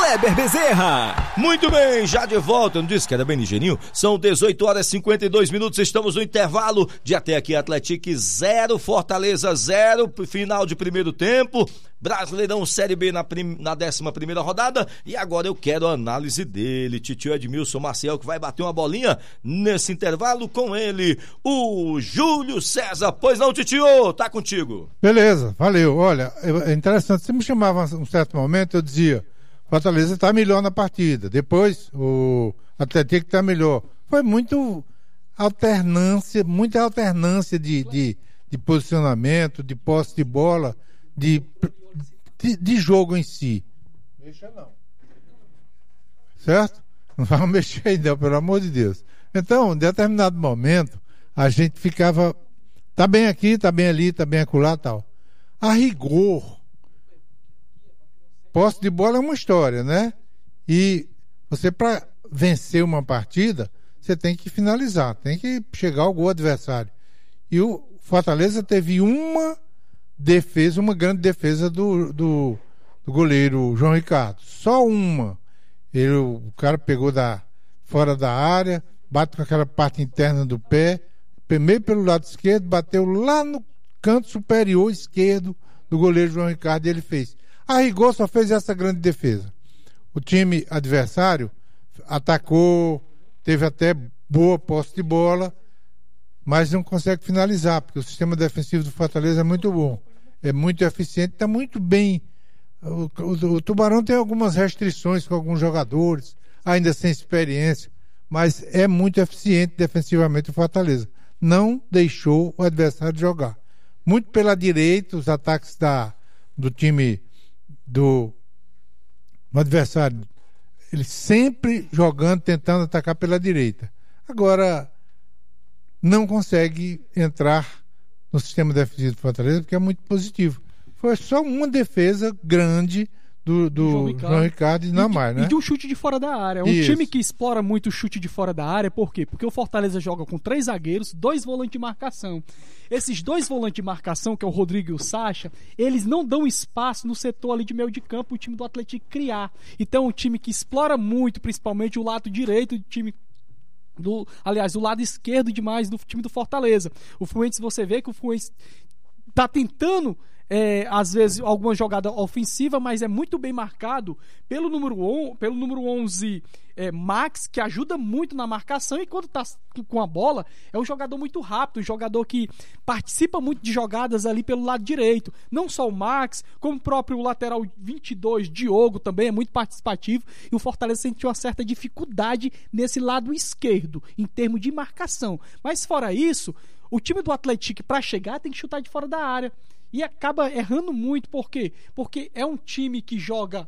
Kleber Bezerra. Muito bem, já de volta, eu não disse que era bem ligeirinho? São 18 horas e 52 minutos, estamos no intervalo de até aqui, Atlético 0, Fortaleza 0, final de primeiro tempo, Brasileirão Série B na 11ª rodada, e agora eu quero a análise dele, titio Edmilson Maciel, que vai bater uma bolinha nesse intervalo com ele, o Júlio César. Pois não, titio, tá contigo. Beleza, valeu. Olha, é interessante, você me chamava um certo momento, eu dizia, Fortaleza está melhor na partida, depois o Atlético está melhor. Foi muita alternância de posicionamento, de posse de bola, de jogo em si. Mexa não. Certo? Não vai mexer aí não, pelo amor de Deus. Então, em determinado momento, a gente ficava, tá bem aqui, tá bem ali, tá bem acolá, tal. A rigor, posse de bola é uma história, né? E você, para vencer uma partida, você tem que finalizar, tem que chegar ao gol adversário. E o Fortaleza teve uma grande defesa do goleiro João Ricardo. Só uma. O cara pegou fora da área, bate com aquela parte interna do pé, meio pelo lado esquerdo, bateu lá no canto superior esquerdo do goleiro João Ricardo e ele fez. A rigor só fez essa grande defesa. O time adversário atacou, teve até boa posse de bola, mas não consegue finalizar, porque o sistema defensivo do Fortaleza é muito bom, é muito eficiente, está muito bem. O Tubarão tem algumas restrições com alguns jogadores, ainda sem experiência, mas é muito eficiente defensivamente o Fortaleza. Não deixou o adversário jogar. Muito pela direita, os ataques do time do adversário, ele sempre jogando, tentando atacar pela direita. Agora, não consegue entrar no sistema defensivo do Fortaleza, porque é muito positivo. Foi só uma defesa grande do João Ricardo e não mais, né? E de um chute de fora da área. Time que explora muito o chute de fora da área, por quê? Porque o Fortaleza joga com 3 zagueiros, 2 volantes de marcação. Esses 2 volantes de marcação, que é o Rodrigo e o Sacha, eles não dão espaço no setor ali de meio de campo o time do Atlético criar. Então, um time que explora muito, principalmente o lado direito do time o lado esquerdo demais do time do Fortaleza. O Fuentes, você vê que o Fuentes tá tentando às vezes alguma jogada ofensiva, mas é muito bem marcado pelo número 11 Max, que ajuda muito na marcação, e quando tá com a bola é um jogador muito rápido, um jogador que participa muito de jogadas ali pelo lado direito. Não só o Max, como o próprio lateral 22 Diogo também é muito participativo, e o Fortaleza sentiu uma certa dificuldade nesse lado esquerdo em termos de marcação. Mas fora isso, o time do Atlético, para chegar, tem que chutar de fora da área. E acaba errando muito, por quê? Porque é um time que joga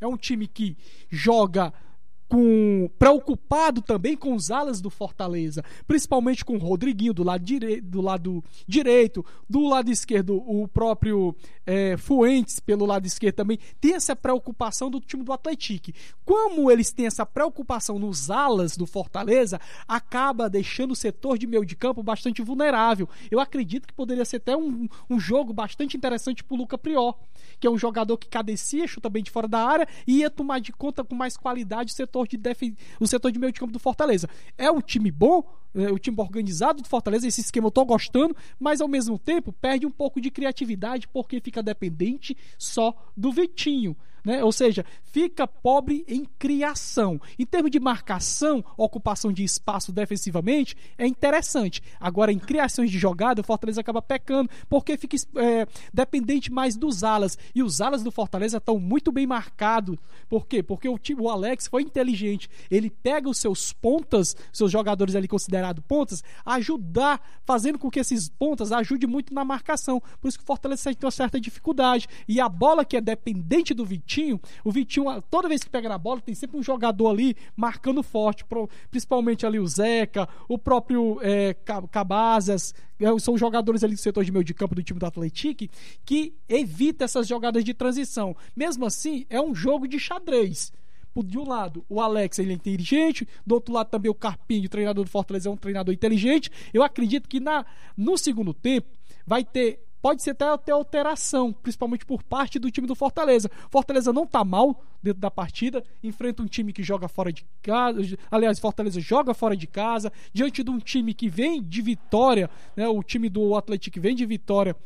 preocupado também com os alas do Fortaleza, principalmente com o Rodriguinho do lado direito, do lado esquerdo o próprio Fuentes pelo lado esquerdo também. Tem essa preocupação do time do Atlético. Como eles têm essa preocupação nos alas do Fortaleza, acaba deixando o setor de meio de campo bastante vulnerável. Eu acredito que poderia ser até um jogo bastante interessante pro Luca Prior, que é um jogador que cadencia, chuta bem de fora da área e ia tomar de conta com mais qualidade o setor de meio de campo do Fortaleza. É um time bom, o time organizado do Fortaleza, esse esquema eu tô gostando, mas ao mesmo tempo perde um pouco de criatividade, porque fica dependente só do Vitinho, né? Ou seja, fica pobre em criação. Em termos de marcação, ocupação de espaço defensivamente, é interessante. Agora, em criações de jogada, o Fortaleza acaba pecando, porque fica dependente mais dos alas. E os alas do Fortaleza estão muito bem marcados. Por quê? Porque o Alex foi inteligente. Ele pega os seus pontas, seus jogadores ali considerados pontas, fazendo com que esses pontas ajudem muito na marcação. Por isso que o Fortaleza tem uma certa dificuldade. E a bola que é dependente do Vitinho, o Vitinho, toda vez que pega na bola, tem sempre um jogador ali marcando forte, principalmente ali o Zeca, o próprio Cabazas, são jogadores ali do setor de meio de campo do time do Atlético que evita essas jogadas de transição. Mesmo assim, é um jogo de xadrez. De um lado, o Alex, ele é inteligente, do outro lado também o Carpinho, o treinador do Fortaleza, é um treinador inteligente. Eu acredito que no segundo tempo vai ter pode ser até alteração, principalmente por parte do time do Fortaleza. Fortaleza não tá mal dentro da partida, enfrenta um time que joga fora de casa, aliás, Fortaleza joga fora de casa, diante de um time que vem de vitória, né, o time do Atlético vem de vitória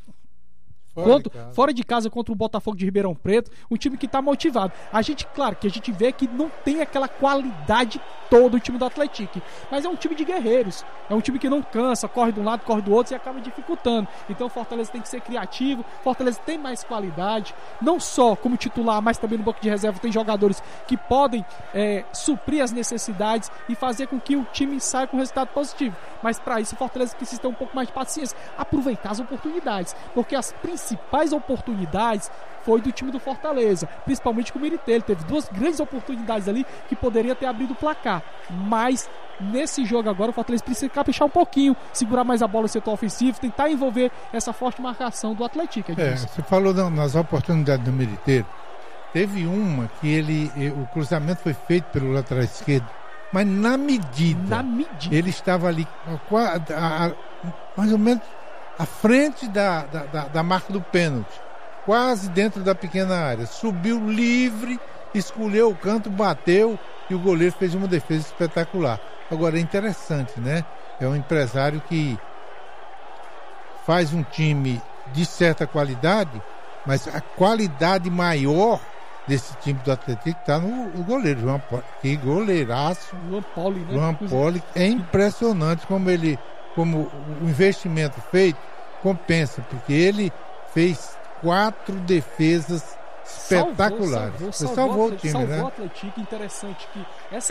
fora de casa contra o Botafogo de Ribeirão Preto, um time que está motivado. Claro que a gente vê que não tem aquela qualidade toda o time do Atlético, mas é um time de guerreiros, é um time que não cansa, corre de um lado, corre do outro e acaba dificultando. Então o Fortaleza tem que ser criativo, Fortaleza tem mais qualidade, não só como titular, mas também no banco de reserva tem jogadores que podem suprir as necessidades e fazer com que o time saia com resultado positivo. Mas para isso o Fortaleza precisa ter um pouco mais de paciência, aproveitar as oportunidades, porque as principais oportunidades foi do time do Fortaleza, principalmente com o Miritê. Ele teve 2 grandes oportunidades ali que poderia ter abrido o placar, mas nesse jogo agora o Fortaleza precisa caprichar um pouquinho, segurar mais a bola no setor ofensivo, tentar envolver essa forte marcação do Atlético. Você falou nas oportunidades do Miritê, teve uma que o cruzamento foi feito pelo lateral esquerdo, mas na medida ele estava ali mais ou menos à frente da marca do pênalti, quase dentro da pequena área, subiu livre, escolheu o canto, bateu e o goleiro fez uma defesa espetacular. Agora é interessante, né? É um empresário que faz um time de certa qualidade, mas a qualidade maior desse time do Atlético está no goleiro, João Poli. Que goleiraço. João Poli, né? João Poli. É impressionante como o investimento feito compensa, porque ele fez 4 defesas espetaculares. Salvou o time, né? Salvou o Atlético. Interessante que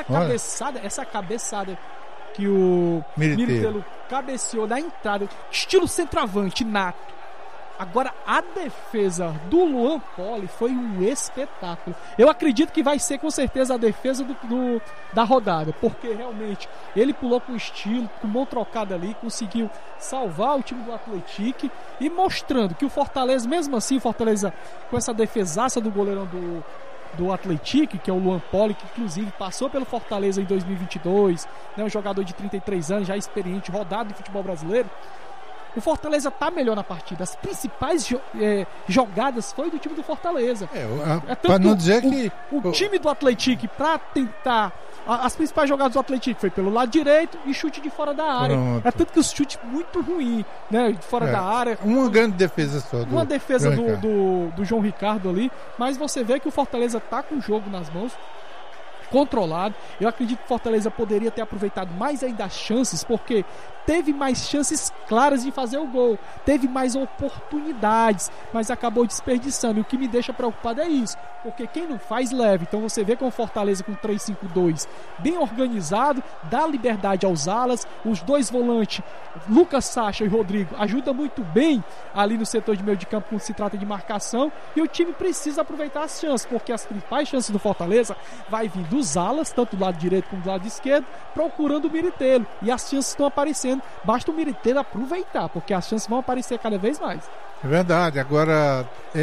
essa cabeçada que o Miritelo cabeceou na entrada, estilo centroavante nato. Agora a defesa do Luan Poli foi um espetáculo. Eu acredito que vai ser com certeza a defesa da rodada, porque realmente ele pulou com estilo, com mão trocada ali, conseguiu salvar o time do Atlético e mostrando que o Fortaleza, mesmo assim, o Fortaleza com essa defesaça do goleirão do Atlético, que é o Luan Poli, que inclusive passou pelo Fortaleza em 2022, né, um jogador de 33 anos, já experiente, rodado no futebol brasileiro. O Fortaleza tá melhor na partida. As principais jogadas foi do time do Fortaleza. Para não dizer que o time do Atlético, para tentar as principais jogadas do Atlético foi pelo lado direito e chute de fora da área. Pronto. É tanto que os chutes muito ruins, né, de fora da área. Uma grande defesa só. Uma defesa do João Ricardo ali, mas você vê que o Fortaleza tá com o jogo nas mãos, controlado. Eu acredito que o Fortaleza poderia ter aproveitado mais ainda as chances, porque teve mais chances claras de fazer o gol, teve mais oportunidades, mas acabou desperdiçando. E o que me deixa preocupado é isso, porque quem não faz, leva. Então você vê com o Fortaleza com 3-5-2 bem organizado, dá liberdade aos alas, os 2 volantes, Lucas Sacha e Rodrigo, ajuda muito bem ali no setor de meio de campo quando se trata de marcação, e o time precisa aproveitar as chances, porque as principais chances do Fortaleza vai vir dos alas, tanto do lado direito como do lado esquerdo, procurando o Miritelo, e as chances estão aparecendo. Basta o Miritelo aproveitar, porque as chances vão aparecer cada vez mais. É verdade. Agora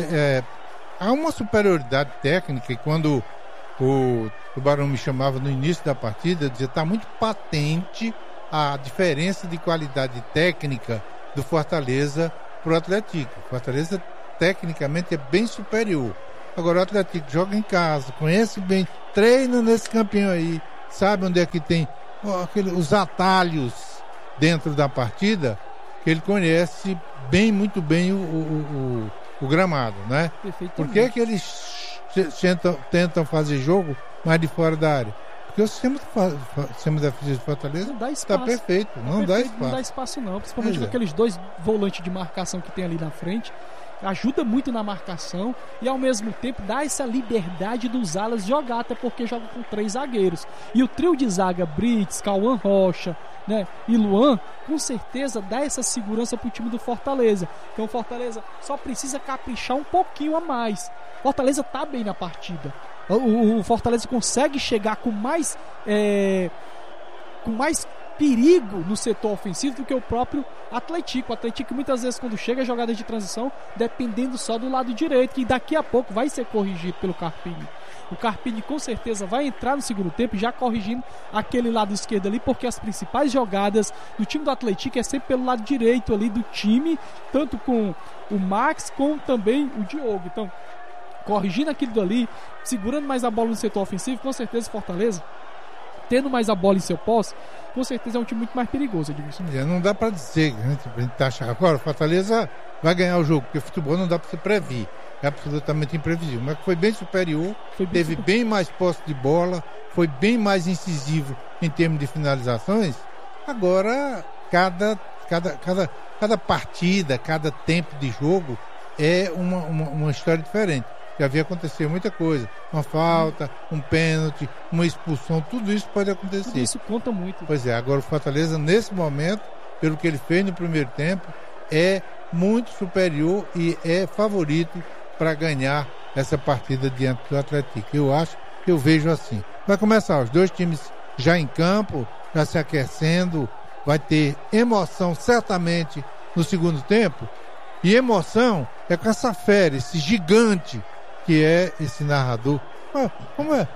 há uma superioridade técnica, e quando o Tubarão me chamava no início da partida, dizia: está muito patente a diferença de qualidade técnica do Fortaleza para o Atlético. O Fortaleza tecnicamente é bem superior. Agora o Atlético joga em casa, conhece bem, treina nesse campinho aí, sabe onde é que tem os atalhos dentro da partida, que ele conhece bem, muito bem o gramado, né? Por que eles tentam fazer jogo mais de fora da área? Porque o sistema defensivo do Fortaleza está perfeito, não dá espaço. Não dá espaço não, principalmente com aqueles 2 volantes de marcação que tem ali na frente. Ajuda muito na marcação e ao mesmo tempo dá essa liberdade dos alas jogar, até porque joga com 3 zagueiros. E o trio de zaga, Brits, Cauã Rocha, né, e Luan, com certeza dá essa segurança pro time do Fortaleza. Então o Fortaleza só precisa caprichar um pouquinho a mais. O Fortaleza tá bem na partida. O Fortaleza consegue chegar com mais perigo no setor ofensivo do que o próprio Atlético. O Atlético muitas vezes quando chega a jogadas de transição, dependendo só do lado direito, que daqui a pouco vai ser corrigido pelo Carpini. O Carpini com certeza vai entrar no segundo tempo já corrigindo aquele lado esquerdo ali, porque as principais jogadas do time do Atlético é sempre pelo lado direito ali do time, tanto com o Max como também o Diogo. Então, corrigindo aquilo dali, segurando mais a bola no setor ofensivo, com certeza Fortaleza, tendo mais a bola em seu posse, com certeza é um time muito mais perigoso, Edmilson. Não dá pra dizer, a gente tá achando agora, o Fortaleza vai ganhar o jogo, porque futebol não dá pra se prever, é absolutamente imprevisível, mas foi bem superior, teve bem mais posse de bola, foi bem mais incisivo em termos de finalizações. Agora, cada partida, cada tempo de jogo é uma história diferente. Já vi acontecer muita coisa, uma falta, um pênalti, uma expulsão, tudo isso pode acontecer. Tudo isso conta muito. Pois é, agora o Fortaleza nesse momento, pelo que ele fez no primeiro tempo, é muito superior e é favorito para ganhar essa partida diante do Atlético. Eu vejo assim. Vai começar os dois times já em campo, já se aquecendo, vai ter emoção certamente no segundo tempo, e emoção é com essa fera, esse gigante que é esse narrador. Como é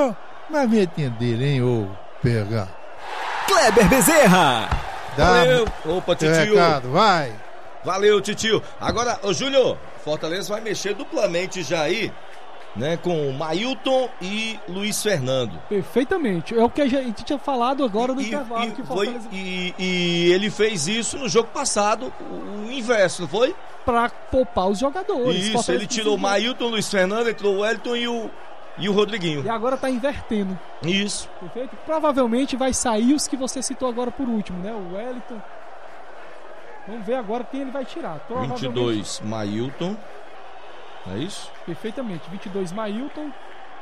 a vinhetinha dele, hein, ô PH? Kleber Bezerra! Valeu! Opa, Titio! Recado, vai! Valeu, Titio! Agora, ô Júlio, Fortaleza vai mexer duplamente já aí, né, com Mailton e Luiz Fernando. Perfeitamente. É o que a gente tinha falado agora no intervalo. Que Fortaleza... e ele fez isso no jogo passado, o inverso, não foi? Pra poupar os jogadores. Isso, Fortaleza ele tirou o Mailton, Luiz Fernando, entrou o Wellington e o Rodriguinho. E agora tá invertendo. Isso. Perfeito? Provavelmente vai sair os que você citou agora por último, né? O Wellington. Vamos ver agora quem ele vai tirar. 22, Mailton. É isso? Perfeitamente. 22, Mailton.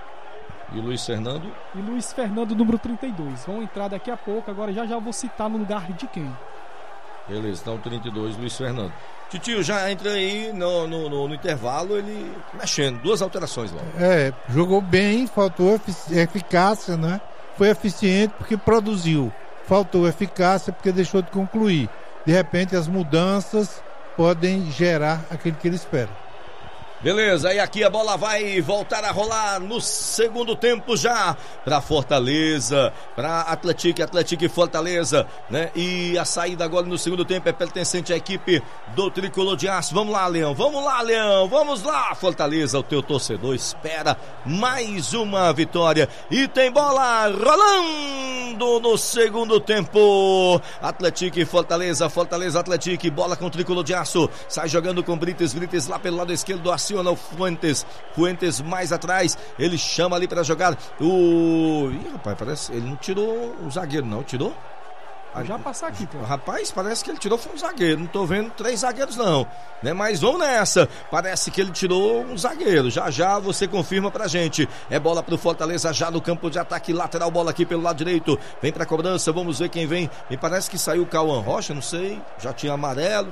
E Luiz Fernando? E Luiz Fernando, número 32. Vão entrar daqui a pouco. Agora já vou citar no lugar de quem. Beleza, então 32, Luiz Fernando. Titio, já entra aí no intervalo, ele mexendo. 2 alterações lá. Jogou bem, faltou eficácia, né? Foi eficiente porque produziu. Faltou eficácia porque deixou de concluir. De repente, as mudanças podem gerar aquilo que ele espera. Beleza, e aqui a bola vai voltar a rolar no segundo tempo já para Fortaleza, para Atlético e Fortaleza, né? E a saída agora no segundo tempo é pertencente à equipe do Tricolor de Aço. Vamos lá, Leão, vamos lá, Fortaleza, o teu torcedor espera mais uma vitória e tem bola rolando no segundo tempo. Atlético e Fortaleza, Atlético, bola com o Tricolor de Aço, sai jogando com Brites lá pelo lado esquerdo do Aço. Aciona o Fuentes mais atrás, ele chama ali para jogar rapaz, parece ele não tirou o zagueiro, não, tirou? Vou já passar aqui, pô. Rapaz, parece que ele tirou foi um zagueiro, não tô vendo 3 zagueiros não, né? Mas vamos nessa, parece que ele tirou um zagueiro, já você confirma pra gente, é bola pro Fortaleza já no campo de ataque lateral, bola aqui pelo lado direito, vem pra cobrança, vamos ver quem vem, me parece que saiu o Cauã Rocha, não sei, já tinha amarelo.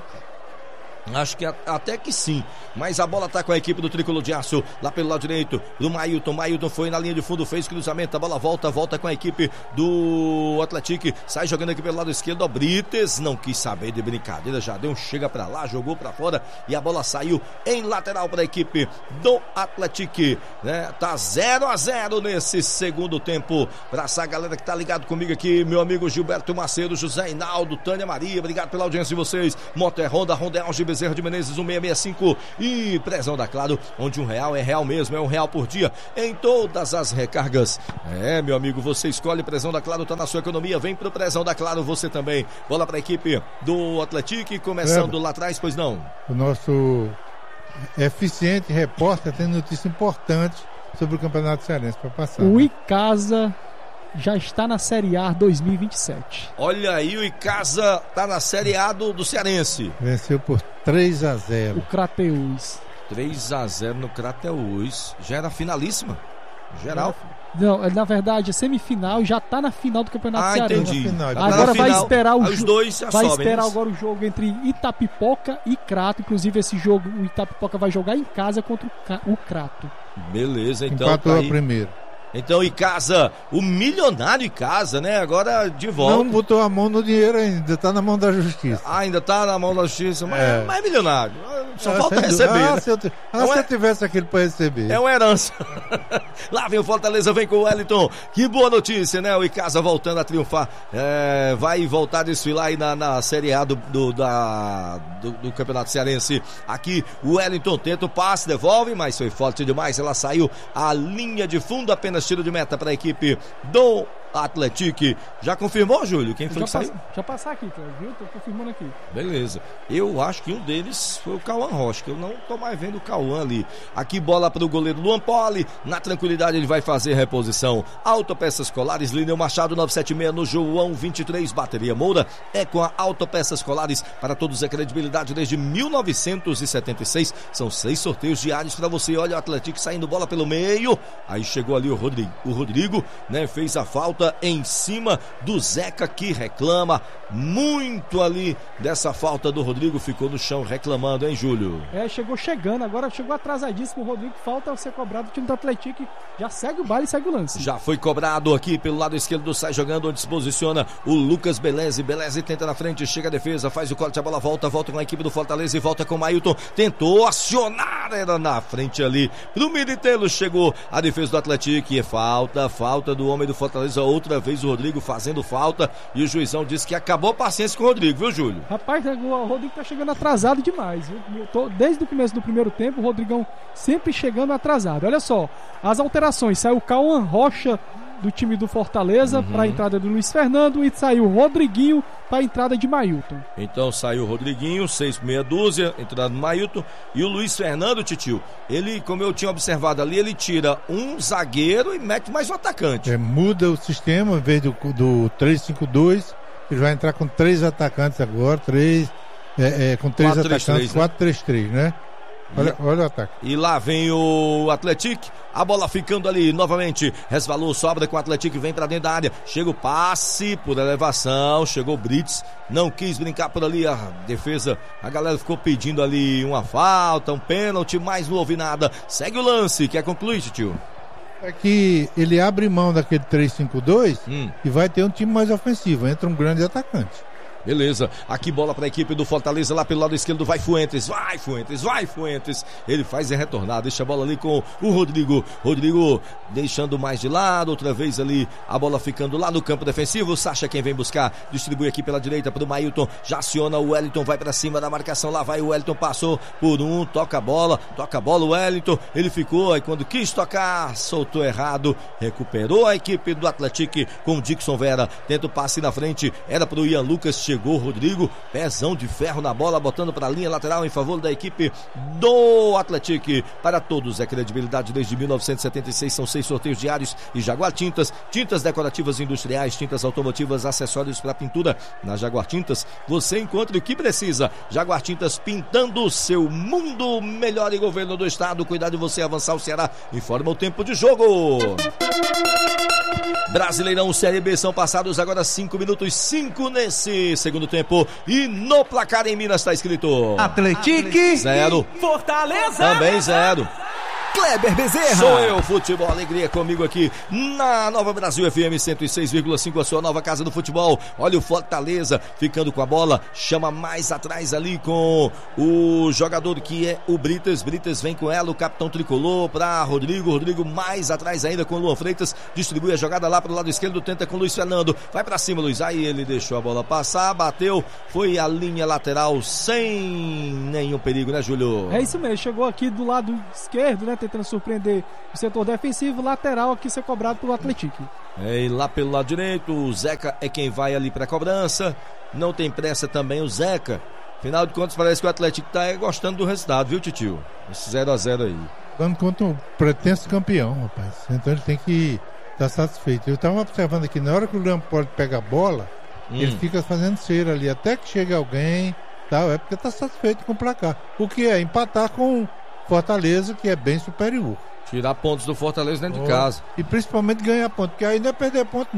Acho que até que sim, mas a bola tá com a equipe do Tricolor de Aço, lá pelo lado direito, do Mailton foi na linha de fundo, fez cruzamento, a bola volta com a equipe do Atlético, sai jogando aqui pelo lado esquerdo, ó, Brites, não quis saber de brincadeira, já deu um chega pra lá, jogou pra fora, e a bola saiu em lateral pra equipe do Atlético, né, tá 0-0 nesse segundo tempo, pra essa galera que tá ligado comigo aqui, meu amigo Gilberto Macedo, José Hinaldo, Tânia Maria, obrigado pela audiência de vocês, Moto Honda Alge Bezerra de Menezes 1665 e Prezão da Claro, onde R$1 é real mesmo, é R$1 por dia em todas as recargas. Meu amigo, você escolhe Prezão da Claro, tá na sua economia, vem pro Prezão da Claro você também. Bola pra equipe do Atlético, começando lá atrás, pois não. O nosso eficiente repórter tem notícia importante sobre o Campeonato Cearense para passar. O Icasa já está na Série A 2027. Olha aí, o Icasa tá na Série A do Cearense. Venceu por 3-0. O Crateús. 3-0 no Crateús. Já era finalíssima? Geral. Não, na verdade, a semifinal já tá na final do Campeonato Cearense. Entendi. Agora vai esperar os dois já vai sobem, esperar agora o jogo entre Itapipoca e Crato. Inclusive, esse jogo, o Itapipoca vai jogar em casa contra o Crato. Beleza, então. Empatou a primeira. Então, Icasa, o milionário Icasa, né? Agora de volta. Não botou a mão no dinheiro ainda, tá na mão da justiça. Ainda tá na mão da justiça, mas é milionário. Só falta sem receber, dúvida. né? Se eu tivesse aquilo pra receber. É uma herança. Lá vem o Fortaleza, vem com o Wellington. Que boa notícia, né? O Icasa voltando a triunfar. Vai voltar a desfilar aí na Série A do Campeonato Cearense. Aqui o Wellington tenta o passe, devolve, mas foi forte demais. Ela saiu à linha de fundo, apenas tiro de meta para a equipe do Atlético. Já confirmou, Júlio? Quem foi que saiu? Já passar aqui, viu? Tô confirmando aqui. Beleza. Eu acho que um deles foi o Cauã Rocha, que eu não tô mais vendo o Cauã ali. Aqui bola para o goleiro Luan Poli. Na tranquilidade ele vai fazer a reposição. Autopeças Colares, Lineu Machado 976 no João 23. Bateria Moura é com a Autopeças Colares. Para todos é credibilidade desde 1976. São 6 sorteios diários para você. Olha o Atlético saindo bola pelo meio. Aí chegou ali o Rodrigo, né? Fez a falta em cima do Zeca, que reclama muito ali dessa falta do Rodrigo, ficou no chão reclamando, hein, Júlio? Chegou chegando, agora chegou atrasadíssimo o Rodrigo, falta ser cobrado o time do Atlético, já segue o baile, segue o lance. Já foi cobrado aqui pelo lado esquerdo, sai jogando, onde se posiciona o Lucas Beleze tenta na frente, chega a defesa, faz o corte, a bola volta com a equipe do Fortaleza e volta com o Mailton, tentou acionar, era na frente ali, pro Militelo, chegou a defesa do Atlético e é falta do homem do Fortaleza, outra vez o Rodrigo fazendo falta e o juizão disse que acabou a paciência com o Rodrigo, viu, Júlio? Rapaz, o Rodrigo tá chegando atrasado demais, viu? Desde o começo do primeiro tempo, o Rodrigão sempre chegando atrasado. Olha só, as alterações, saiu o Cauã Rocha do time do Fortaleza para a entrada do Luiz Fernando e saiu o Rodriguinho para a entrada de Mailton. Então saiu o Rodriguinho, 6 por meia dúzia, entrada do Mailton e o Luiz Fernando, Titio, ele, como eu tinha observado ali, ele tira um zagueiro e mete mais um atacante. Muda o sistema, em vez do 3-5-2, ele vai entrar com 3 atacantes agora, com 3 atacantes, 4-3-3, né? Olha o ataque. E lá vem o Atlético, a bola ficando ali novamente, resvalou, sobra com o Atlético, vem pra dentro da área, chega o passe por elevação, chegou o Brits, não quis brincar por ali, a defesa, a galera ficou pedindo ali uma falta, um pênalti, mas não houve nada, segue o lance, quer concluir, tio? É que ele abre mão daquele 3-5-2 e vai ter um time mais ofensivo, entra um grande atacante. Beleza, aqui bola para a equipe do Fortaleza, lá pelo lado esquerdo, vai Fuentes, ele faz e retornar, deixa a bola ali com o Rodrigo deixando mais de lado, outra vez ali, a bola ficando lá no campo defensivo, o Sacha quem vem buscar, distribui aqui pela direita para o Mailton, já aciona o Wellington, vai para cima da marcação, lá vai o Wellington, passou por toca a bola o Wellington, ele ficou, aí quando quis tocar, soltou errado, recuperou a equipe do Atlético com o Dixon Vera, tenta o passe na frente, era para o Ian Lucas, chegou o Rodrigo, pezão de ferro na bola, botando para a linha lateral em favor da equipe do Atlético. Para todos é credibilidade desde 1976, são 6 sorteios diários e Jaguar Tintas, tintas decorativas industriais, tintas automotivas, acessórios para pintura. Na Jaguar Tintas você encontra o que precisa. Jaguar Tintas, pintando o seu mundo. Melhor em governo do estado, cuidar de você avançar o Ceará. Informa o tempo de jogo. Brasileirão Série B, são passados agora 5 minutos 5 nesse segundo tempo e no placar em Minas está escrito Atlético 0, Fortaleza também 0. Kleber Bezerra. Sou eu, Futebol Alegria, comigo aqui na Nova Brasil FM 106,5, a sua nova casa do futebol. Olha o Fortaleza ficando com a bola, chama mais atrás ali com o jogador que é o Brites vem com ela, o capitão tricolor para Rodrigo mais atrás ainda com o Luan Freitas, distribui a jogada lá para o lado esquerdo, tenta com o Luiz Fernando, vai para cima Luiz, aí ele deixou a bola passar, bateu, foi a linha lateral sem nenhum perigo, né, Júlio? É isso mesmo, chegou aqui do lado esquerdo, né, tentando surpreender o setor defensivo, lateral aqui ser cobrado pelo Atlético. E lá pelo lado direito, o Zeca é quem vai ali para a cobrança, não tem pressa também o Zeca, afinal de contas parece que o Atlético está gostando do resultado, viu, Titio? Esse 0-0 aí. Dando conta um pretenso campeão, rapaz, então ele tem que estar satisfeito. Eu estava observando aqui, na hora que o Leopoldo pega a bola, ele fica fazendo cera ali, até que chega alguém, tal, é porque está satisfeito com o placar, o que é empatar com Fortaleza, que é bem superior. Tirar pontos do Fortaleza dentro de casa. E principalmente ganhar ponto, porque aí não é perder ponto não.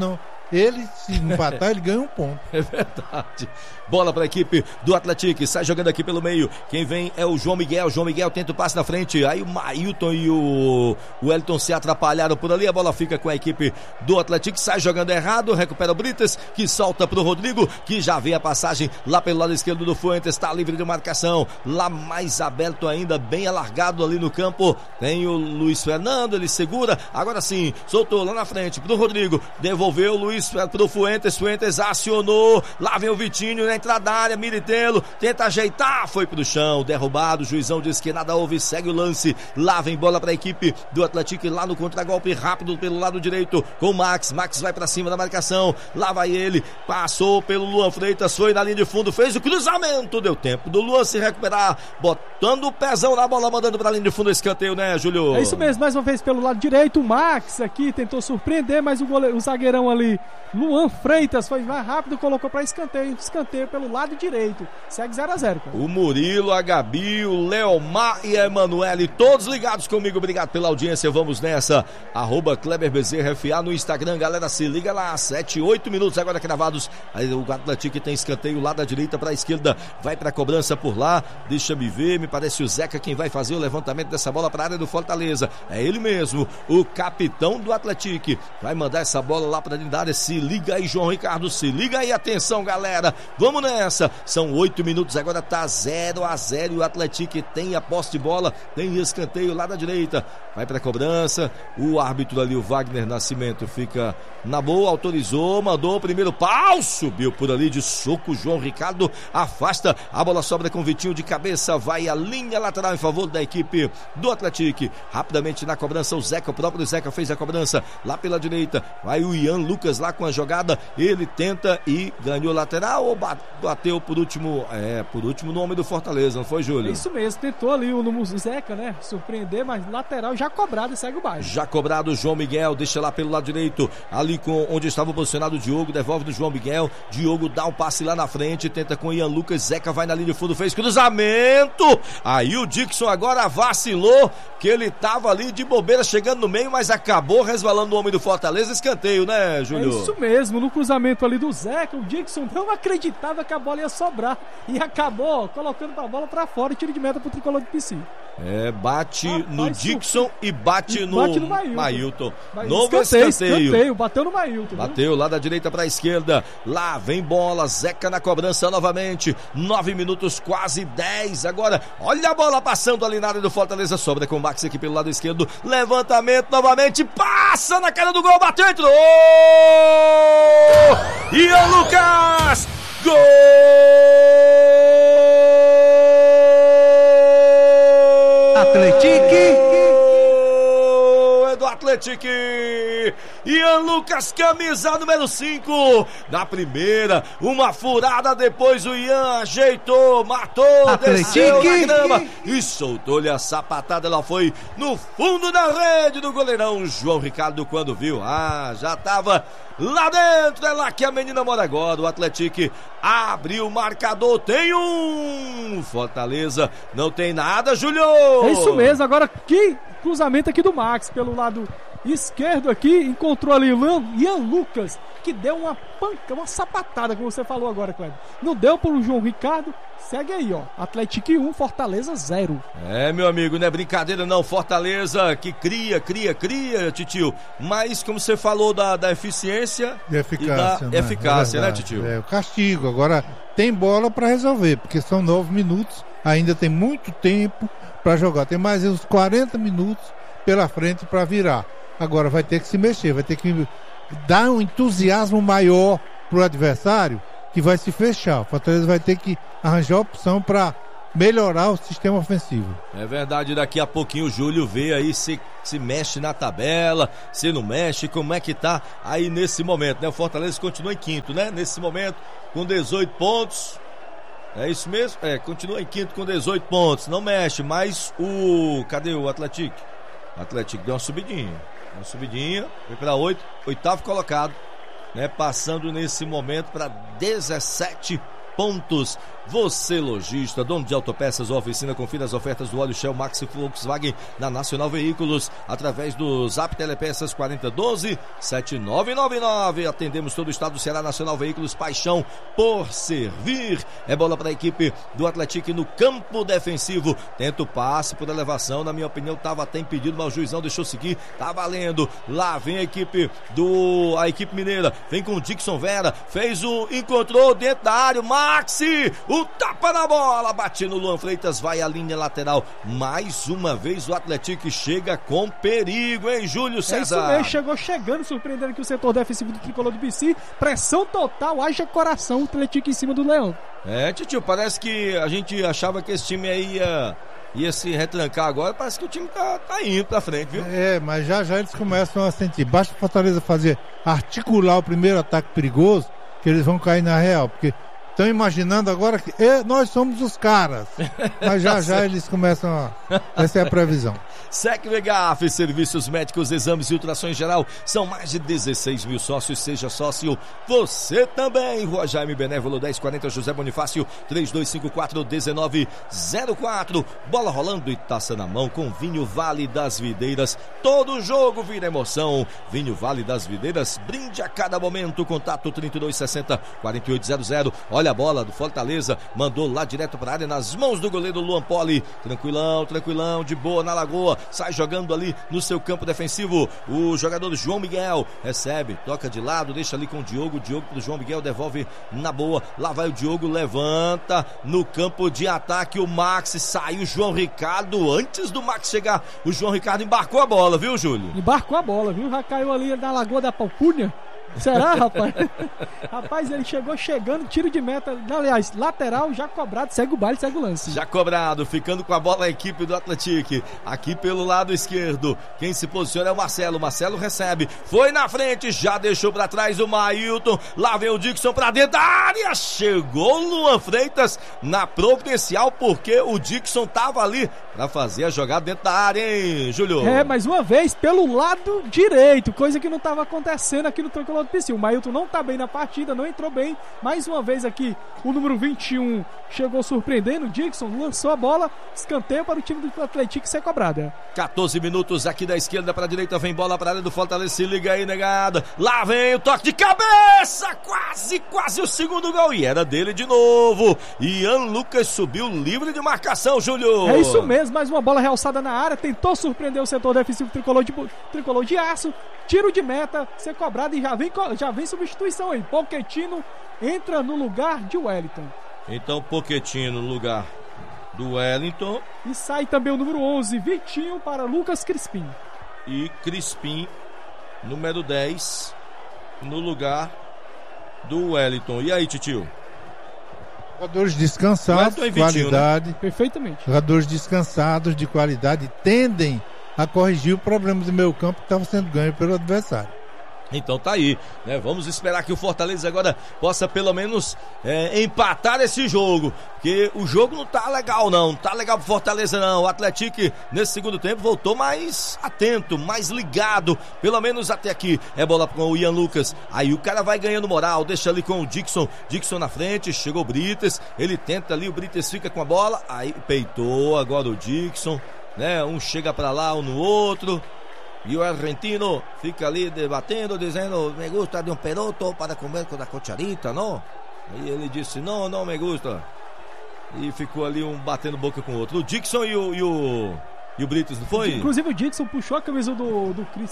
Ele, se empatar, ele ganha um ponto. É verdade. Bola para a equipe do Atlético, sai jogando aqui pelo meio. Quem vem é o João Miguel. João Miguel tenta o passe na frente. Aí o Mailton e o Wellington se atrapalharam por ali. A bola fica com a equipe do Atlético, sai jogando errado. Recupera o Brites, que solta pro Rodrigo, que já vê a passagem lá pelo lado esquerdo do Fuentes. Está livre de marcação. Lá mais aberto ainda, bem alargado ali no campo. Tem o Luiz Fernando, ele segura. Agora sim, soltou lá na frente pro Rodrigo. Devolveu o Luiz pro Fuentes. Fuentes acionou. Lá vem o Vitinho, né? Entrada da área, Militelo, tenta ajeitar, foi pro chão, derrubado, o juizão diz que nada houve, segue o lance, lá vem bola pra equipe do Atlético, lá no contragolpe rápido pelo lado direito, com o Max vai pra cima da marcação, lá vai ele, passou pelo Luan Freitas, foi na linha de fundo, fez o cruzamento, deu tempo do Luan se recuperar, botando o pezão na bola, mandando pra linha de fundo, escanteio, né, Júlio? É isso mesmo, mais uma vez pelo lado direito, o Max aqui tentou surpreender, mas o zagueirão ali, Luan Freitas, foi mais rápido, colocou pra escanteio pelo lado direito, segue 0-0, cara. O Murilo, a Gabi, o Leomar e a Emanuele, todos ligados comigo, obrigado pela audiência, vamos nessa, @KleberBezerraFA no Instagram, galera, se liga lá, 7, 8 minutos agora cravados, aí o Atlético tem escanteio lá da direita pra esquerda, vai pra cobrança por lá, deixa me ver, me parece o Zeca quem vai fazer o levantamento dessa bola pra área do Fortaleza, é ele mesmo, o capitão do Atlético, vai mandar essa bola lá pra dentro da área, se liga aí João Ricardo, se liga aí, atenção galera, vamos nessa, são 8 minutos, agora tá 0-0 e o Atlético tem a posse de bola, tem escanteio lá da direita, vai pra cobrança, o árbitro ali, o Wagner Nascimento, fica na boa, autorizou, mandou o primeiro pau, subiu por ali de soco, João Ricardo afasta, a bola sobra com o Vitinho de cabeça, vai a linha lateral em favor da equipe do Atlético, rapidamente na cobrança o Zeca, o próprio Zeca fez a cobrança, lá pela direita, vai o Ian Lucas lá com a jogada, ele tenta e ganhou lateral ou bateu por último no homem do Fortaleza, não foi, Júlio? É isso mesmo, tentou ali o Zeca, né, surpreender, mas lateral já cobrado e segue o baixo. Já cobrado o João Miguel, deixa lá pelo lado direito, ali com onde estava posicionado o Diogo, devolve do João Miguel, Diogo dá um passe lá na frente, tenta com o Ian Lucas, Zeca vai na linha de fundo, fez cruzamento, aí o Dixon agora vacilou, que ele tava ali de bobeira chegando no meio, mas acabou resvalando o homem do Fortaleza, escanteio, né, Júlio? É isso mesmo, no cruzamento ali do Zeca, o Dixon não acreditava que a bola ia sobrar e acabou colocando a bola pra fora e tiro de meta pro tricolor do PC. Bate no Dixon e bate no Mailton. Novo escanteio, bateu no Mailton. Bateu lá da direita pra esquerda, lá vem bola, Zeca na cobrança novamente, 9 minutos, quase 10, agora, olha a bola passando ali na área do Fortaleza, sobra com o Max aqui pelo lado esquerdo, levantamento novamente, passa na cara do gol, bateu, entrou! Ian Lucas! Gol! Atlético! É do Atlético! Ian Lucas, camisa número 5. Na primeira, uma furada, depois o Ian ajeitou, matou, desceu na grama e soltou-lhe a sapatada. Ela foi no fundo da rede do goleirão João Ricardo quando viu. Já tava lá dentro, é lá que a menina mora agora. O Atlético abriu o marcador, tem um. Fortaleza não tem nada, Júlio. É isso mesmo, agora que cruzamento aqui do Max pelo lado esquerdo aqui, encontrou ali o Ian Lucas, que deu uma sapatada, como você falou agora, Cleber. Não deu pro João Ricardo, segue aí, ó. Atlético 1, Fortaleza 0. Meu amigo, não é brincadeira não, Fortaleza que cria, Titio, mas como você falou da eficiência e eficácia, da eficácia, né, Titio? O castigo, agora tem bola para resolver, porque são 9 minutos, ainda tem muito tempo para jogar, tem mais uns 40 minutos pela frente para virar. Agora vai ter que se mexer, vai ter que dar um entusiasmo maior pro adversário, que vai se fechar. O Fortaleza vai ter que arranjar opção para melhorar o sistema ofensivo. É verdade, daqui a pouquinho o Júlio vê aí se mexe na tabela, se não mexe, como é que tá aí nesse momento, né? O Fortaleza continua em quinto, né? Nesse momento, com 18 pontos. É isso mesmo? Continua em quinto com 18 pontos. Não mexe, mas cadê o Atlético? O Atlético deu uma subidinha, foi para oitavo colocado, né? Passando nesse momento para 17 pontos. Você, lojista, dono de autopeças ou oficina, confira as ofertas do óleo Shell Max Volkswagen na Nacional Veículos através do Zap Telepeças 4012-7999. Atendemos todo o estado do Ceará. Nacional Veículos, paixão por servir. É bola para a equipe do Atlético no campo defensivo. Tenta o passe por elevação. Na minha opinião, estava até impedido, mas o juizão deixou seguir. Tá valendo. Lá vem a equipe mineira. Vem com o Dixon Vera. Encontrou dentro da área. O Maxi. O tapa na bola. Bate no Luan Freitas. Vai à linha lateral. Mais uma vez o Atlético chega com perigo, hein, Júlio César? É isso mesmo. Chegando, surpreendendo aqui o setor defensivo do Tricolor do BC. Pressão total. Haja coração. O Atlético em cima do Leão. Titio, parece que a gente achava que esse time aí ia se retrancar agora, parece que o time tá indo pra frente, viu? Mas já eles começam a sentir. Basta o Fortaleza articular o primeiro ataque perigoso, que eles vão cair na real, porque estão imaginando agora que nós somos os caras. Mas já eles começam essa é a previsão. SecVegaf, serviços médicos, exames e ultrassom em geral, são mais de 16 mil sócios. Seja sócio você também. Rua Jaime Benévolo 1040, José Bonifácio 3254-1904. Bola rolando e taça na mão com Vinho Vale das Videiras. Todo jogo vira emoção. Vinho Vale das Videiras, brinde a cada momento. Contato 3260-4800. Olha a bola do Fortaleza, mandou lá direto para a área nas mãos do goleiro Luan Poli. Tranquilão, de boa na lagoa. Sai jogando ali no seu campo defensivo. O jogador João Miguel recebe, toca de lado, deixa ali com o Diogo pro João Miguel, devolve na boa. Lá vai o Diogo, levanta no campo de ataque. O Max saiu, o João Ricardo. Antes do Max chegar, o João Ricardo embarcou a bola, viu, Júlio? Embarcou a bola, viu? Já caiu ali na Lagoa da Palpúnia. Será, rapaz? Rapaz, ele chegando, tiro de meta, aliás, lateral, já cobrado, segue o baile, segue o lance. Já cobrado, ficando com a bola a equipe do Atlético, aqui pelo lado esquerdo, quem se posiciona é o Marcelo recebe, foi na frente, já deixou pra trás o Mailton, lá vem o Dixon pra dentro da área, chegou o Luan Freitas na providencial, porque o Dixon tava ali pra fazer a jogada dentro da área, hein, Júlio? Mais uma vez, pelo lado direito, coisa que não tava acontecendo aqui no Tricolor do PC. O Mailton não tá bem na partida, não entrou bem. Mais uma vez aqui, o número 21 chegou surpreendendo. O Dixon lançou a bola, escanteio para o time do Atlético ser cobrada. 14 minutos aqui da esquerda para a direita, vem bola para a área do Fortaleza, se liga aí, negada. Lá vem o toque de cabeça, quase o segundo gol, e era dele de novo. Ian Lucas subiu livre de marcação, Júlio. É isso mesmo, mais uma bola realçada na área, tentou surpreender o setor defensivo tricolor de aço, tiro de meta, ser cobrado e já vem substituição aí. Pochettino entra no lugar de Wellington. Então Pochettino no lugar do Wellington. E sai também o número 11, Vitinho, para Lucas Crispim. E Crispim, número 10, no lugar do Wellington. E aí, titio? Jogadores descansados, de qualidade. Né? Perfeitamente. Jogadores descansados, de qualidade, tendem a corrigir o problema do meio campo que estava sendo ganho pelo adversário. Então tá aí, né? Vamos esperar que o Fortaleza agora possa pelo menos empatar esse jogo, porque o jogo não tá legal não tá legal pro Fortaleza não. O Atlético nesse segundo tempo voltou mais atento, mais ligado, pelo menos até aqui. É bola com o Ian Lucas, aí o cara vai ganhando moral, deixa ali com o Dixon na frente, chegou o Brites, ele tenta ali, o Brites fica com a bola, aí peitou agora o Dixon, né? Um chega pra lá, um no outro. E o argentino fica ali debatendo, dizendo, me gusta de um peroto para comer com a cucharita, não? Aí ele disse, não me gusta. E ficou ali batendo boca com o outro. O Dixon e o Brites, não foi? Inclusive o Dixon puxou a camisa do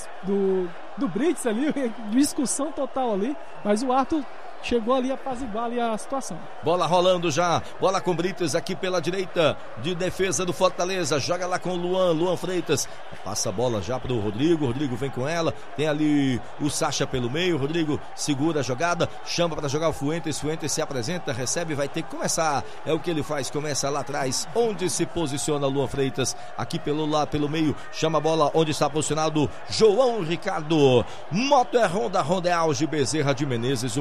Brites ali, discussão total ali, mas o Arthur chegou ali a apaziguar ali a situação. Bola rolando já, bola com Brites aqui pela direita de defesa do Fortaleza, joga lá com o Luan Freitas, passa a bola já pro Rodrigo vem com ela, tem ali o Sacha pelo meio, Rodrigo segura a jogada, chama para jogar o Fuentes se apresenta, recebe, vai ter que começar, é o que ele faz, começa lá atrás, onde se posiciona o Luan Freitas, aqui pelo meio, chama a bola onde está posicionado João Ricardo. Moto é Honda é Alge Bezerra de Menezes, o meia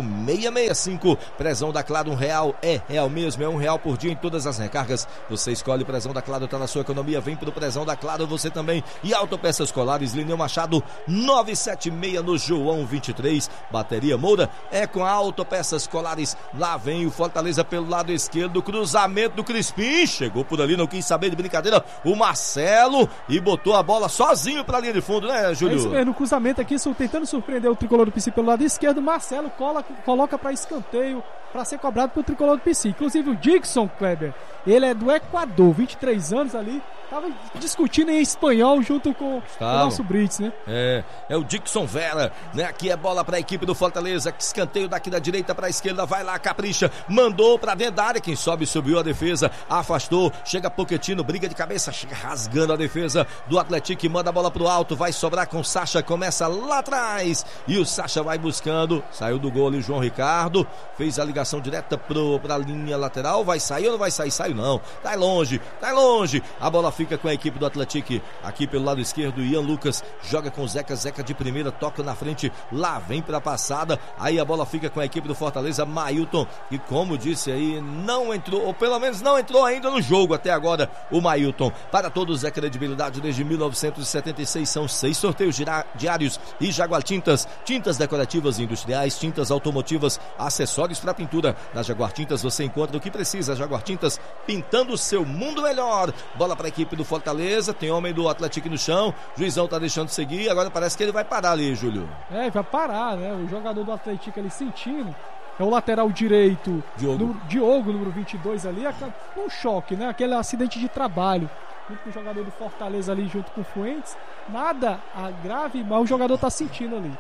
Bateria 65, prezão da Claro R$1, é real mesmo, é R$1 por dia em todas as recargas. Você escolhe o prezão da Claro, tá na sua economia, vem pro prezão da Claro você também. E Autopeças Colares, Lineu Machado 976 no João 23. Bateria Moura é com a Autopeças Colares. Lá vem o Fortaleza pelo lado esquerdo, cruzamento do Crispim, chegou por ali, não quis saber de brincadeira o Marcelo e botou a bola sozinho pra linha de fundo, né, Júlio? É isso mesmo, no cruzamento aqui, tentando surpreender o tricolor do PC pelo lado esquerdo, Marcelo coloca para escanteio para ser cobrado pelo tricolor do PC. Inclusive o Dixon, Kleber, ele é do Equador, 23 anos ali, tava discutindo em espanhol junto com o nosso Brits, né? É o Dixon Vera, né? Aqui é bola para a equipe do Fortaleza, escanteio daqui da direita para a esquerda, vai lá, capricha, mandou para dentro da área, quem sobe subiu a defesa, afastou, chega Pochettino, briga de cabeça, chega rasgando a defesa do Atlético, manda a bola pro alto, vai sobrar com o Sacha, começa lá atrás, e o Sacha vai buscando, saiu do gol ali o João Ricardo, fez a ligação direta pra linha lateral, vai sair ou não vai sair? Saiu não, tá longe, a bola fica com a equipe do Atlético, aqui pelo lado esquerdo, Ian Lucas joga com o Zeca de primeira, toca na frente, lá vem pra passada, aí a bola fica com a equipe do Fortaleza, Mailton, e como disse aí, não entrou, ou pelo menos não entrou ainda no jogo até agora, o Mailton. Para todos é credibilidade desde 1976, são 6 sorteios diários e Jaguar Tintas, tintas decorativas e industriais, tintas automotivas, acessórios para pintura. Na Jaguar Tintas você encontra o que precisa, Jaguar Tintas, pintando o seu mundo melhor. Bola para a equipe do Fortaleza, tem homem do Atlético no chão, Juizão tá deixando seguir, agora parece que ele vai parar ali, Júlio. Vai parar, né? O jogador do Atlético ali sentindo, é o lateral direito, Diogo, número 22 ali, um choque, né? Aquele acidente de trabalho, junto com o jogador do Fortaleza ali, junto com o Fuentes, nada grave, mas o jogador tá sentindo ali.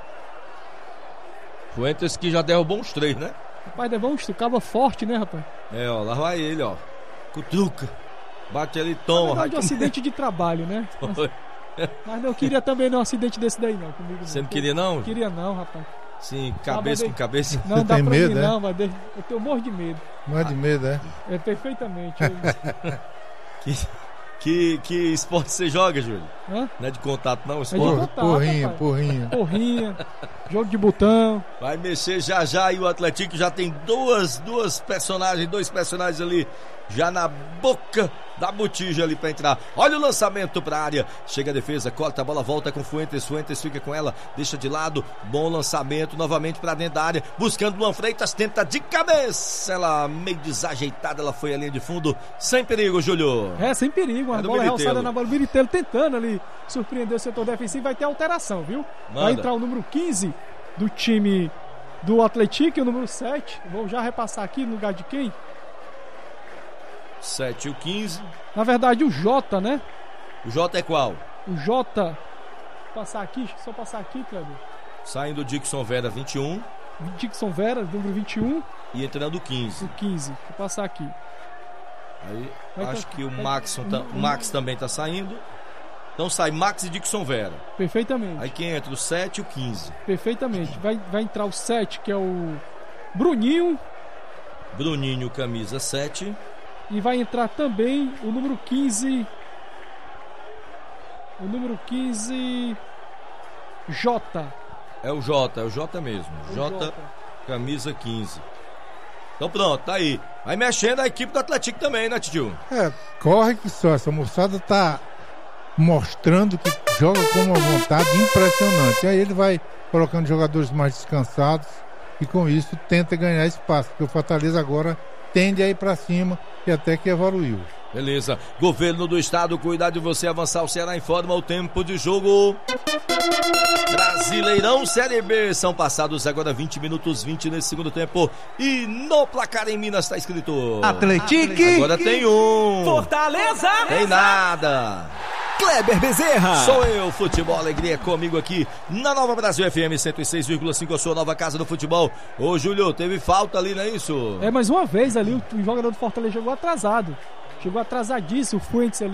Fuentes que já derrubou uns 3, né? Rapaz, levou um estucava forte, né, rapaz? Ó, lá vai ele, ó, cutuca, bate ali, toma. Na verdade, um acidente de trabalho, né? Mas não queria também um acidente desse daí, não, comigo. Você não queria, não? Não queria, não, rapaz. Sim, cabeça com cabeça. Não dá pra medo, mim, não, mas eu tenho morro de medo. Morro de medo, é? É, perfeitamente. Que esporte você joga, Júlio? Hã? Não é de contato, não? É de contato, porrinha, jogo de botão. Vai mexer já e o Atlético já tem dois personagens ali já na boca da botija ali pra entrar. Olha o lançamento pra área, chega a defesa, corta a bola, volta com Fuentes fica com ela, deixa de lado, bom lançamento, novamente pra dentro da área, buscando Luan Freitas, tenta de cabeça, ela meio desajeitada, ela foi à linha de fundo, sem perigo, Júlio. Sem perigo, uma bola realçada na bola, o Militello tentando ali surpreender o setor defensivo, vai ter alteração, viu? Vai entrar o número 15 do time do Atlético e o número 7, vou já repassar aqui no lugar de quem? 7 e o 15. Na verdade, o Jota, né? O Jota é qual? O Jota. Passar aqui, só passar aqui, Cleber. Saindo o Dixon Vera, 21. Dixon Vera, número 21. E entrando o 15. O 15, vou passar aqui. Aí, acho que o Max também tá saindo. Então sai Max e Dixon Vera. Perfeitamente. Aí quem entra? O 7 e o 15. Perfeitamente. Vai entrar o 7, que é o Bruninho. Bruninho, camisa 7. E vai entrar também o número 15. O número 15. Jota. É o Jota mesmo. Jota, camisa 15. Então pronto, tá aí. Vai mexendo a equipe do Atlético também, né, Tio? Corre que só. Essa moçada tá mostrando que joga com uma vontade impressionante. Aí ele vai colocando jogadores mais descansados e com isso tenta ganhar espaço. Porque o Fortaleza agora tende a ir pra cima e até que evoluiu. Beleza. Governo do Estado, cuidar de você avançar. O Ceará informa o tempo de jogo. Brasileirão Série B. São passados agora 20 minutos 20 nesse segundo tempo. E no placar em Minas está escrito Atlético. Agora tem um. Fortaleza. Tem nada. Kleber Bezerra. Sou eu, Futebol Alegria, comigo aqui na Nova Brasil FM 106,5, a sua nova casa do futebol. Ô, Júlio, teve falta ali, não é isso? Mais uma vez ali, o jogador do Fortaleza chegou atrasado. Chegou atrasadíssimo, o Fuentes ali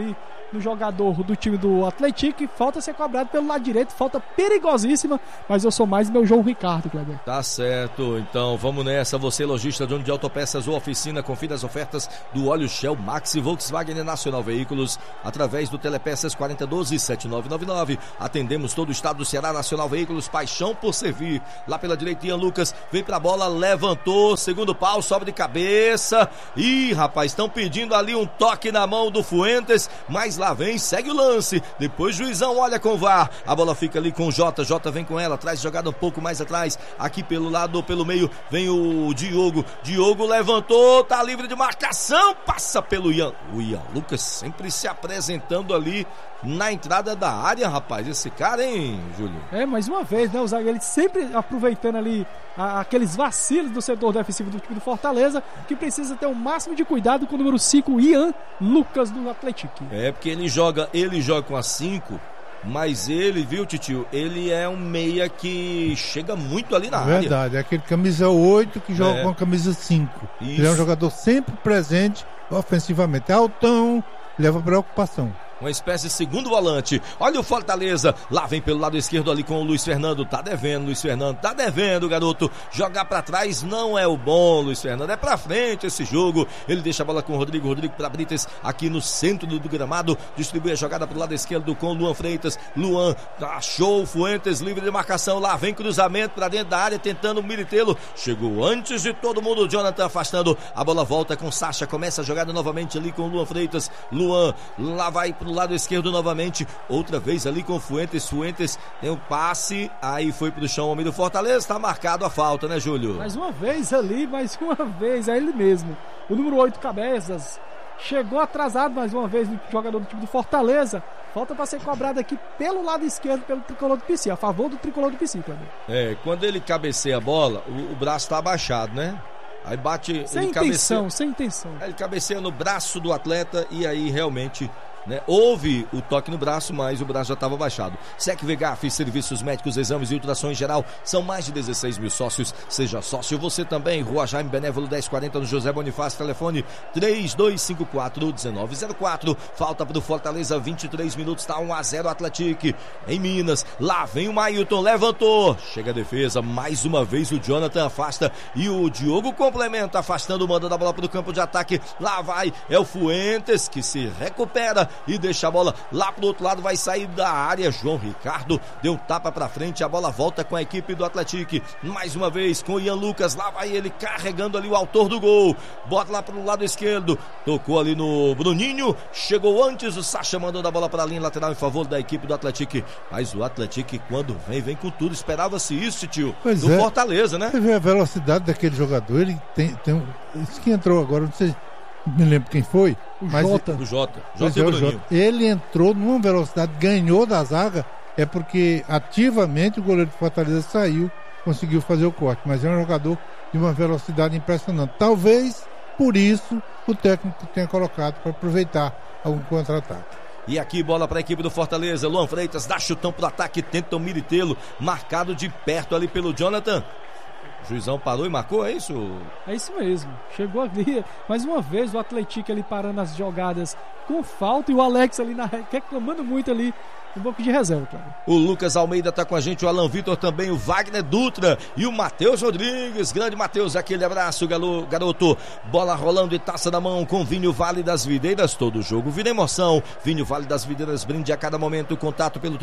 no jogador do time do Atlético. Falta ser cobrado pelo lado direito, falta perigosíssima, mas eu sou mais meu João Ricardo, Kleber. Tá certo, então vamos nessa. Você, lojista, dono de autopeças ou oficina, confira as ofertas do óleo Shell Max e Volkswagen Nacional Veículos através do Telepeças 4012-7999. Atendemos todo o estado do Ceará. Nacional Veículos, paixão por servir. Lá pela direita, Ian Lucas vem pra bola, levantou, segundo pau, sobe de cabeça. Ih, rapaz, estão pedindo ali um toque na mão do Fuentes, mas lá vem, segue o lance. Depois Juizão olha com o VAR. A bola fica ali com o Jota vem com ela, traz jogada um pouco mais atrás. Aqui pelo lado, pelo meio, vem o Diogo. Diogo levantou, tá livre de marcação, passa pelo Ian. O Ian Lucas sempre se apresentando ali na entrada da área, rapaz. Esse cara, hein, Júlio? Mais uma vez, né? O zagueiro sempre aproveitando ali aqueles vacilos do setor defensivo do time do Fortaleza, que precisa ter o máximo de cuidado com o número 5, Ian Lucas, do Atlético. Porque ele joga com a 5, mas ele, viu, Titio? Ele é um meia que chega muito ali na área. Verdade, é aquele camisa 8 que joga com a camisa 5. Isso. Ele é um jogador sempre presente ofensivamente. É altão, leva preocupação. Uma espécie de segundo volante. Olha o Fortaleza. Lá vem pelo lado esquerdo ali com o Luiz Fernando. Tá devendo, Luiz Fernando. Tá devendo, garoto. Jogar pra trás não é o bom, Luiz Fernando. É pra frente esse jogo. Ele deixa a bola com o Rodrigo. Rodrigo pra Brites aqui no centro do gramado. Distribui a jogada pro lado esquerdo com o Luan Freitas. Luan achou o Fuentes livre de marcação. Lá vem cruzamento pra dentro da área tentando o Militelo. Chegou antes de todo mundo. O Jonathan afastando. A bola volta com Sacha. Começa a jogada novamente ali com o Luan Freitas. Luan lá vai pro lado esquerdo novamente, outra vez ali com o Fuentes tem um passe, aí foi pro chão o homem do Fortaleza, tá marcado a falta, né, Júlio? Mais uma vez, é ele mesmo, o número 8, Cabeças, chegou atrasado mais uma vez no jogador do time do Fortaleza. Falta para ser cobrado aqui pelo lado esquerdo, pelo tricolor do PC, a favor do tricolor do PC, também. Quando ele cabeceia a bola, o braço tá abaixado, né? Aí bate, sem intenção. Aí ele cabeceia no braço do atleta e aí realmente, né, houve o toque no braço, mas o braço já estava baixado. Sec Vegaf, serviços médicos, exames e ultrassom em geral, são mais de 16 mil sócios. Seja sócio você também. Rua Jaime Benévolo 1040 no José Bonifácio, telefone 3254-1904. Falta para o Fortaleza 23 minutos, tá 1-0 Atlético em Minas. Lá vem o Mailton, levantou, chega a defesa, mais uma vez o Jonathan afasta e o Diogo complementa, afastando, mandando a bola para o campo de ataque. Lá vai, é o Fuentes que se recupera e deixa a bola lá pro outro lado, vai sair da área. João Ricardo deu um tapa pra frente, a bola volta com a equipe do Atlético, mais uma vez com o Ian Lucas, lá vai ele carregando ali o autor do gol, bota lá pro lado esquerdo, tocou ali no Bruninho, chegou antes o Sacha, mandando a bola pra linha lateral em favor da equipe do Atlético, mas o Atlético quando vem com tudo, esperava-se isso, tio, do Fortaleza, né? Você vê a velocidade daquele jogador, ele tem isso que entrou agora, não sei, me lembro quem foi. O Jota e o Bruninho. Ele entrou numa velocidade, ganhou da zaga, é porque ativamente o goleiro de Fortaleza saiu, conseguiu fazer o corte, mas é um jogador de uma velocidade impressionante. Talvez por isso o técnico tenha colocado para aproveitar algum contra-ataque. E aqui bola para a equipe do Fortaleza. Luan Freitas dá chutão pro ataque, tenta o Militelo, marcado de perto ali pelo Jonathan. O juizão parou e marcou, é isso? É isso mesmo, chegou ali, mais uma vez o Atlético ali parando as jogadas com falta e o Alex ali reclamando muito ali um pouco de reserva, claro. O Lucas Almeida tá com a gente, o Alan Vitor também, o Wagner Dutra e o Matheus Rodrigues. Grande Matheus, aquele abraço, garoto. Bola rolando e taça na mão com Vinho Vale das Videiras. Todo jogo vira emoção. Vinho Vale das Videiras, brinde a cada momento. Contato pelo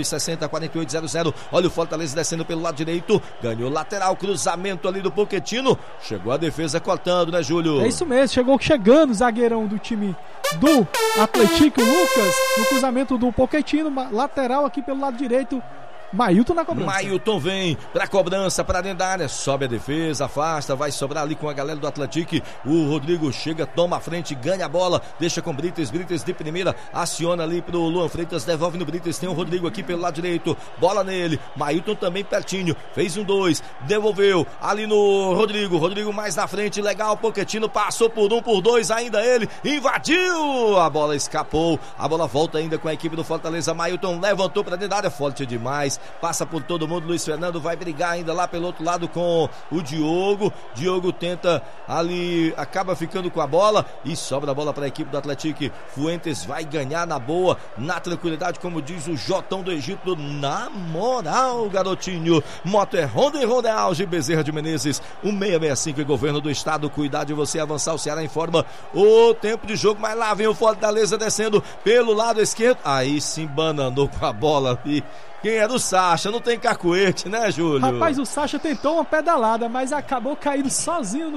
3260-4800. Olha o Fortaleza descendo pelo lado direito. Ganhou lateral, cruzamento ali do Pochettino. Chegou a defesa cortando, né, Júlio? É isso mesmo, chegando o zagueirão do time do Atlético, Lucas, no cruzamento do Pochettino, lateral aqui pelo lado direito. Mailton na cobrança. Mailton vem pra cobrança, pra dentro da área, sobe a defesa, afasta, vai sobrar ali com a galera do Atlético. O Rodrigo chega, toma a frente, ganha a bola, deixa com Brites de primeira, aciona ali pro Luan Freitas, devolve no Brites, tem o Rodrigo aqui pelo lado direito, bola nele, Mailton também pertinho, fez 1-2, devolveu ali no Rodrigo mais na frente, legal, Pochettino passou por 1, por 2, ainda ele, invadiu, a bola escapou, a bola volta ainda com a equipe do Fortaleza. Mailton levantou pra dentro da área, forte demais, Menezes, passa por todo mundo, Luiz Fernando vai brigar ainda lá pelo outro lado com o Diogo tenta ali, acaba ficando com a bola e sobra a bola para a equipe do Atlético. Fuentes vai ganhar na boa, na tranquilidade, como diz o Jotão do Egito, na moral, garotinho. Moto é Honda e Honda Auge, Bezerra de Menezes, 1665 e Governo do Estado, cuidar de você avançar. O Ceará informa o tempo de jogo, mas lá vem o Fortaleza descendo pelo lado esquerdo, aí se bananou com a bola ali. Quem era o Sacha? Não tem cacuete, né, Júlio? Rapaz, o Sacha tentou uma pedalada, mas acabou caindo sozinho no